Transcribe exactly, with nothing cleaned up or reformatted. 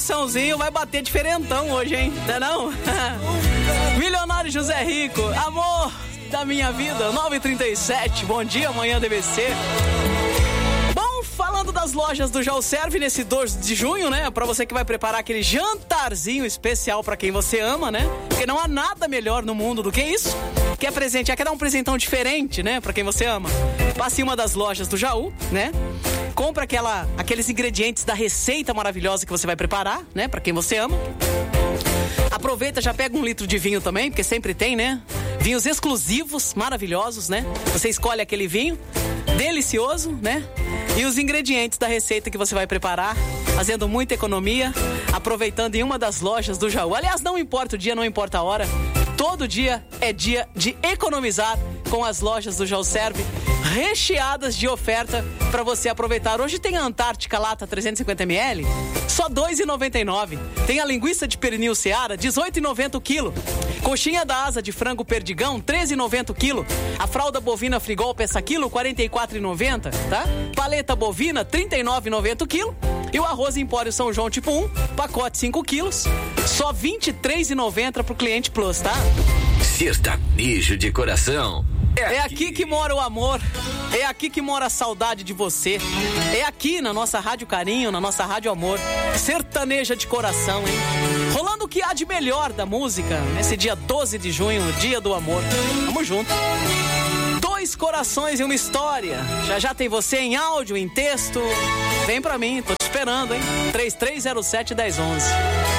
coraçãozinho vai bater diferentão hoje, hein? Não é não? Milionário José Rico, amor da minha vida, nove e trinta e sete, bom dia, amanhã D B C. Bom, falando das lojas do Já Serve nesse dois de junho, né? Pra você que vai preparar aquele jantarzinho especial pra quem você ama, né? Porque não há nada melhor no mundo do que isso. Quer presentear, quer dar um presentão diferente, né? Pra quem você ama. Passe em uma das lojas do Jaú, né? Compra aquela, aqueles ingredientes da receita maravilhosa que você vai preparar, né? Pra quem você ama. Aproveita, já pega um litro de vinho também, porque sempre tem, né? Vinhos exclusivos, maravilhosos, né? Você escolhe aquele vinho, delicioso, né? E os ingredientes da receita que você vai preparar, fazendo muita economia, aproveitando em uma das lojas do Jaú. Aliás, não importa o dia, não importa a hora, todo dia é dia de economizar com as lojas do Já Serve, recheadas de oferta para você aproveitar. Hoje tem a Antártica Lata trezentos e cinquenta mililitros, só dois reais e noventa e nove centavos. Tem a linguiça de pernil Seara, dezoito reais e noventa centavos o quilo. Coxinha da asa de frango perdigão, treze reais e noventa centavos o quilo. A fralda bovina Frigol peça quilo, quarenta e quatro reais e noventa centavos, tá? Paleta bovina, trinta e nove reais e noventa centavos o quilo. E o arroz Empório São João tipo um, pacote cinco quilos, só vinte e três reais e noventa centavos pro cliente Plus, tá? Sertanejo de coração. É aqui que mora o amor, é aqui que mora a saudade de você. É aqui na nossa Rádio Carinho, na nossa Rádio Amor. Sertaneja de coração, hein? Rolando o que há de melhor da música nesse dia doze de junho, dia do amor. Tamo junto. Dois corações e uma história. Já já tem você em áudio, em texto. Vem pra mim, tô te esperando, hein? três três zero sete, um zero um zero.